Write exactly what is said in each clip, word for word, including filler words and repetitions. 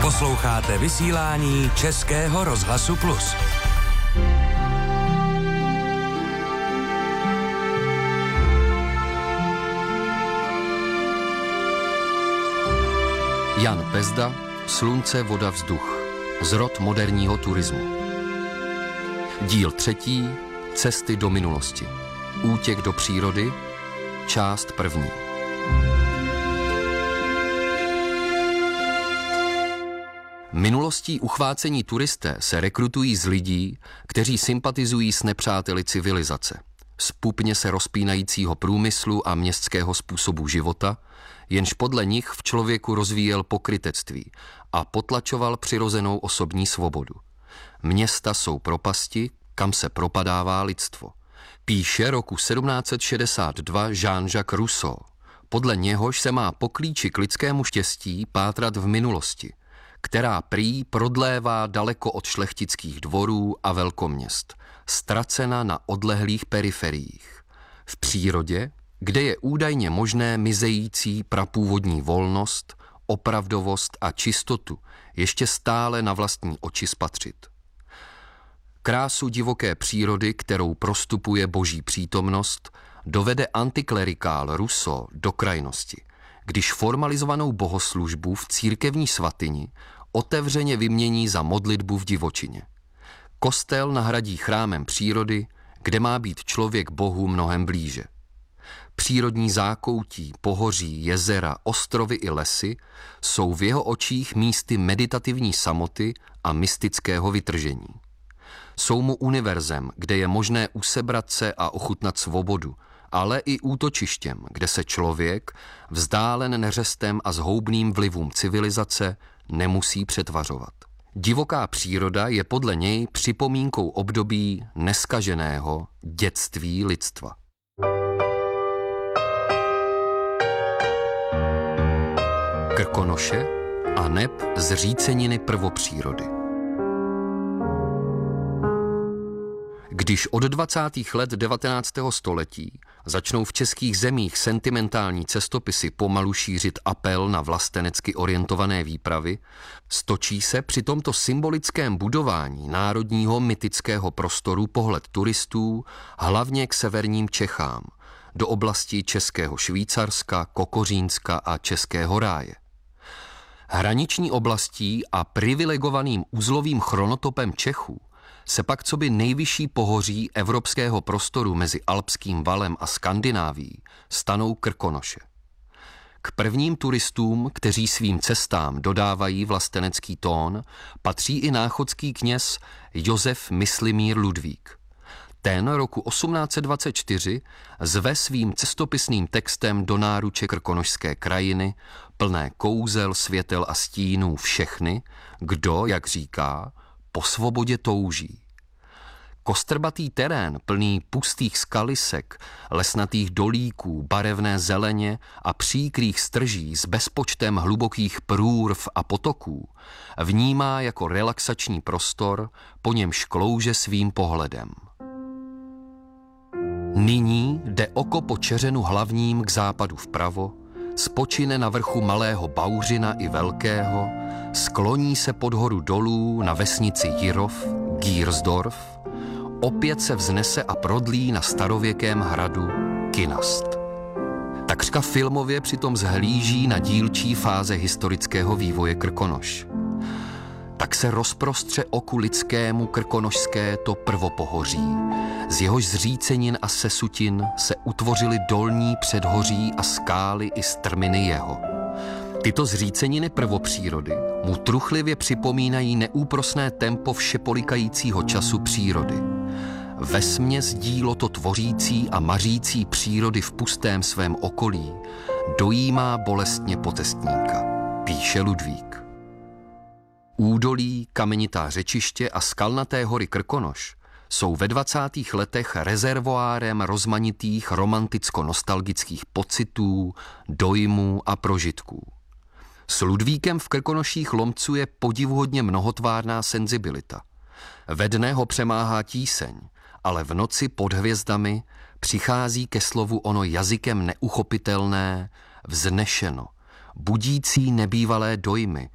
Posloucháte vysílání Českého rozhlasu Plus. Jan Pezda, Slunce, voda, vzduch. Zrod moderního turismu. Díl třetí. Cesty do minulosti. Útěk do přírody. Část první. Minulostí uchvácení turisté se rekrutují z lidí, kteří sympatizují s nepřáteli civilizace, z pupně se rozpínajícího průmyslu a městského způsobu života, jenž podle nich v člověku rozvíjel pokrytectví a potlačoval přirozenou osobní svobodu. Města jsou propasti, kam se propadává lidstvo. Píše roku sedmnáct set šedesát dva Jean-Jacques Rousseau. Podle něhož se má po klíči k lidskému štěstí pátrat v minulosti, která prý prodlévá daleko od šlechtických dvorů a velkoměst, ztracena na odlehlých periferiích. V přírodě, kde je údajně možné mizející prapůvodní volnost, opravdovost a čistotu ještě stále na vlastní oči spatřit. Krásu divoké přírody, kterou prostupuje boží přítomnost, dovede antiklerikál Rousseau do krajnosti, když formalizovanou bohoslužbu v církevní svatyni otevřeně vymění za modlitbu v divočině. Kostel nahradí chrámem přírody, kde má být člověk Bohu mnohem blíže. Přírodní zákoutí, pohoří, jezera, ostrovy i lesy jsou v jeho očích místy meditativní samoty a mystického vytržení. Jsou mu univerzem, kde je možné usebrat se a ochutnat svobodu, ale i útočištěm, kde se člověk, vzdálen neřestem a zhoubným vlivům civilizace, nemusí přetvařovat. Divoká příroda je podle něj připomínkou období neskaženého dětství lidstva. Krkonoše a neb zříceniny prvopřírody. Když od dvacátých let devatenáctého století začnou v českých zemích sentimentální cestopisy pomalu šířit apel na vlastenecky orientované výpravy, stočí se při tomto symbolickém budování národního mytického prostoru pohled turistů hlavně k severním Čechám, do oblasti Českého Švýcarska, Kokořínska a Českého ráje. Hraniční oblastí a privilegovaným uzlovým chronotopem Čechů se pak coby nejvyšší pohoří evropského prostoru mezi Alpským valem a Skandinávií stanou Krkonoše. K prvním turistům, kteří svým cestám dodávají vlastenecký tón, patří i náchodský kněz Josef Myslimír Ludvík. Ten roku osmnáct set dvacet čtyři zve svým cestopisným textem do náruče krkonošské krajiny, plné kouzel, světel a stínů všechny, kdo, jak říká, po svobodě touží. Kostrbatý terén plný pustých skalisek, lesnatých dolíků, barevné zeleně a příkrých strží s bezpočtem hlubokých průrv a potoků vnímá jako relaxační prostor, po němž klouže svým pohledem. Nyní jde oko po Čeřenu hlavním k západu vpravo, spočine na vrchu malého Bauřina i velkého, skloní se pod horu dolů na vesnici Jirov, Giersdorf, opět se vznese a prodlí na starověkém hradu Kynast. Takřka filmově přitom zhlíží na dílčí fáze historického vývoje Krkonoš. Tak se rozprostře oku lidskému krkonošské to prvopohoří, z jehož zřícenin a sesutin se utvořily dolní předhoří a skály i strminy jeho. Tyto zříceniny prvopřírody mu truchlivě připomínají neúprosné tempo všepolikajícího času přírody. Vesměs dílo to tvořící a mařící přírody v pustém svém okolí dojímá bolestně potestníka, píše Ludvík. Údolí, kamenitá řečiště a skalnaté hory Krkonoš jsou ve dvacátých letech rezervoárem rozmanitých romanticko-nostalgických pocitů, dojmů a prožitků. S Ludvíkem v Krkonoších lomcuje podivuhodně mnohotvárná senzibilita. Ve dne ho přemáhá tíseň, ale v noci pod hvězdami přichází ke slovu ono jazykem neuchopitelné, vznešeno, budící nebývalé dojmy,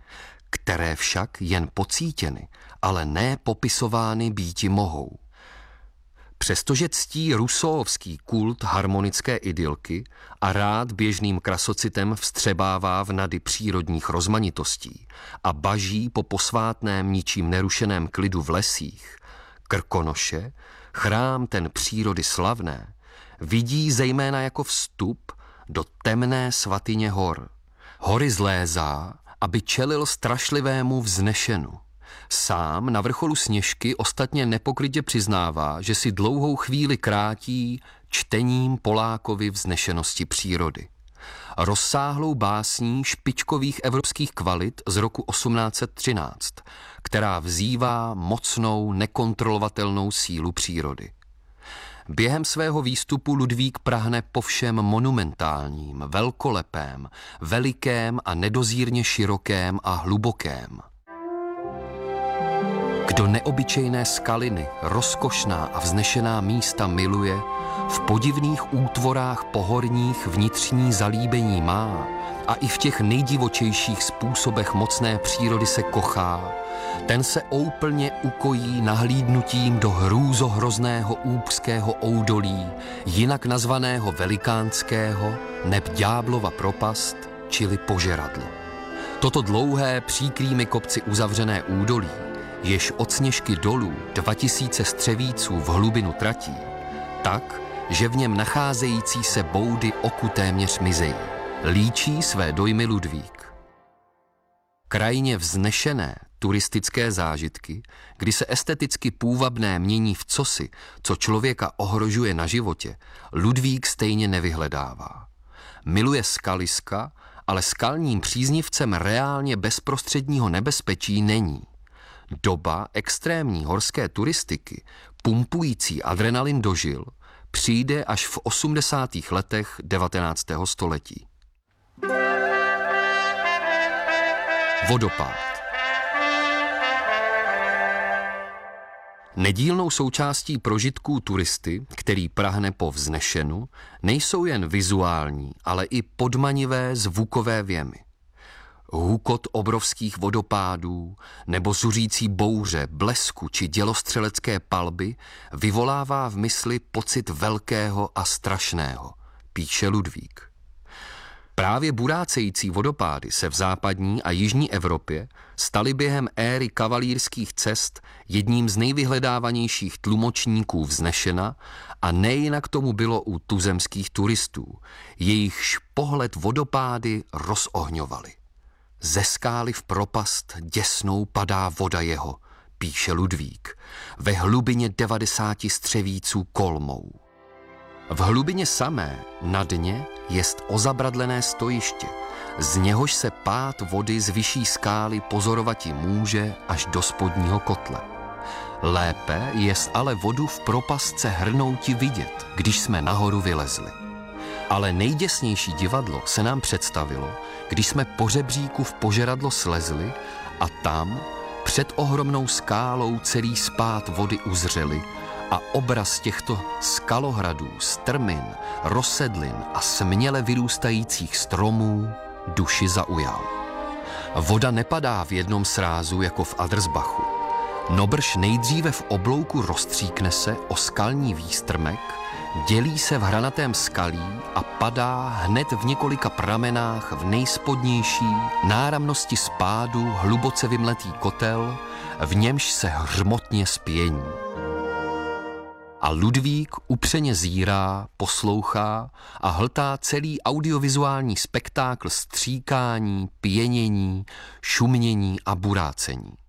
které však jen pocítěny, ale ne popisovány býti mohou. Přestože ctí rousseauovský kult harmonické idylky a rád běžným krasocitem vstřebává v nady přírodních rozmanitostí a baží po posvátném ničím nerušeném klidu v lesích, Krkonoše, chrám ten přírody slavné, vidí zejména jako vstup do temné svatyně hor. Hory zlézá, aby čelil strašlivému vznešenu. Sám na vrcholu Sněžky ostatně nepokrytě přiznává, že si dlouhou chvíli krátí čtením Polákovy vznešenosti přírody. Rozsáhlou básní špičkových evropských kvalit z roku osmnáct set třináct, která vzývá mocnou, nekontrolovatelnou sílu přírody. Během svého výstupu Ludvík prahne po všem monumentálním, velkolepém, velikém a nedozírně širokém a hlubokém. Kdo neobyčejné skaliny, rozkošná a vznešená místa miluje, v podivných útvorách pohorních vnitřní zalíbení má a i v těch nejdivočejších způsobech mocné přírody se kochá, ten se úplně ukojí nahlídnutím do hrůzohrozného úpského oudolí, jinak nazvaného Velikánského, neb Ďáblova propast, čili Požeradlo. Toto dlouhé příkrými kopci uzavřené údolí, jež od Sněžky dolů dva tisíce střevíců v hlubinu tratí, tak, že v něm nacházející se boudy oku téměř mizejí. Líčí své dojmy Ludvík. Krajně vznešené turistické zážitky, kdy se esteticky půvabné mění v cosi, co člověka ohrožuje na životě, Ludvík stejně nevyhledává. Miluje skaliska, ale skalním příznivcem reálně bezprostředního nebezpečí není. Doba extrémní horské turistiky, pumpující adrenalin do žil, přijde až v osmdesátých letech devatenáctého století. Vodopád. Nedílnou součástí prožitků turisty, který prahne po vznešenu, nejsou jen vizuální, ale i podmanivé zvukové vjemy. Hukot obrovských vodopádů nebo zuřící bouře, blesku či dělostřelecké palby vyvolává v mysli pocit velkého a strašného, píše Ludvík. Právě burácející vodopády se v západní a jižní Evropě staly během éry kavalírských cest jedním z nejvyhledávanějších tlumočníků vznešena a nejinak tomu bylo u tuzemských turistů, jejichž pohled vodopády rozohňovaly. Ze skály v propast děsnou padá voda jeho, píše Ludvík, ve hlubině devadesáti střevíců kolmou. V hlubině samé, na dně, jest ozabradlené stojiště, z něhož se pád vody z vyšší skály pozorovati může až do spodního kotle. Lépe jest ale vodu v propastce hrnouti vidět, když jsme nahoru vylezli. Ale nejděsnější divadlo se nám představilo, když jsme po řebříku v Požeradlo slezli a tam, před ohromnou skálou celý spád vody uzřeli a obraz těchto skalohradů, strmin, rozsedlin a směle vyrůstajících stromů duši zaujal. Voda nepadá v jednom srázu jako v Adlersbachu. Nobrž nejdříve v oblouku rozstříkne se o skalní výstrmek, dělí se v hranatém skalí a padá hned v několika pramenách v nejspodnější náramnosti spádu hluboce vymletý kotel, v němž se hřmotně spění. A Ludvík upřeně zírá, poslouchá a hltá celý audiovizuální spektákl stříkání, pěnění, šumění a burácení.